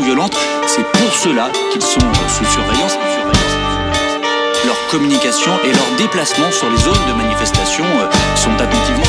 violentes. C'est pour cela qu'ils sont sous surveillance. Leur communication et leurs déplacements sur les zones de manifestation sont attentivement